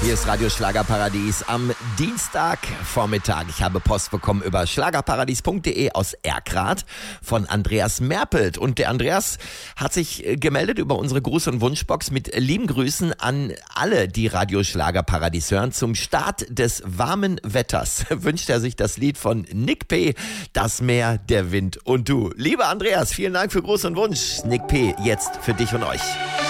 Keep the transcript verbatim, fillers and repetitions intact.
Hier ist Radio Schlagerparadies am Dienstagvormittag. Ich habe Post bekommen über schlagerparadies punkt de aus Erkrath von Andreas Merpelt. Und der Andreas hat sich gemeldet über unsere Gruß- und Wunschbox mit lieben Grüßen an alle, die Radio Schlagerparadies hören. Zum Start des warmen Wetters wünscht er sich das Lied von Nick P., Das Meer, der Wind und du. Lieber Andreas, vielen Dank für Gruß und Wunsch. Nick P., jetzt für dich und euch.